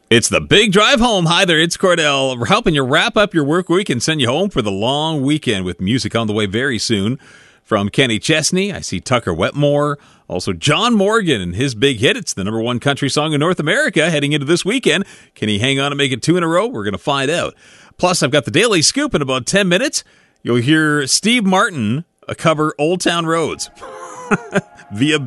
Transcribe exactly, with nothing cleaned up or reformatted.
It's the Big Drive Home. Hi there, it's Cordell. We're helping you wrap up your work week and send you home for the long weekend with music on the way very soon. From Kenny Chesney, I see Tucker Wetmore. Also, John Morgan and his big hit. It's the number one country song in North America heading into this weekend. Can he hang on and make it two in a row? We're going to find out. Plus, I've got the Daily Scoop in about ten minutes. You'll hear Steve Martin cover Old Town Roads via